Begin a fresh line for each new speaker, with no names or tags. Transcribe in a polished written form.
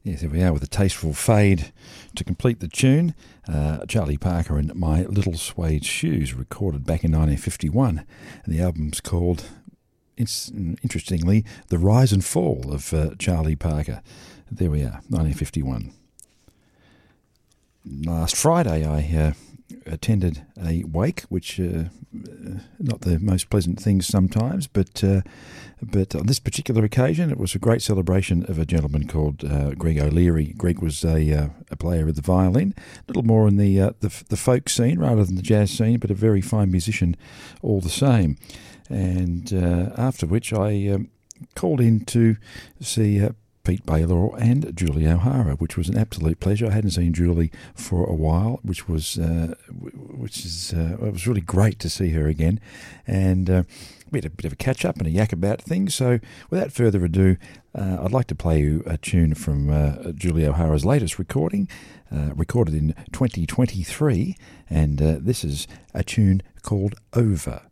Yes, here we are with a tasteful fade to complete the tune. Charlie Parker and My Little Suede Shoes, recorded back in 1951. And the album's called, interestingly, The Rise and Fall of Charlie Parker. There we are, 1951. Last Friday I attended a wake, which not the most pleasant things sometimes, but on this particular occasion it was a great celebration of a gentleman called Greg O'Leary. Greg was a player of the violin, a little more in the folk scene rather than the jazz scene, but a very fine musician all the same. And after which I called in to see Pete Baylor and Julie O'Hara, which was an absolute pleasure. I hadn't seen Julie for a while, it was really great to see her again, and we had a bit of a catch up and a yak about things. So without further ado, I'd like to play you a tune from Julie O'Hara's latest recording, recorded in 2023, and this is a tune called Over.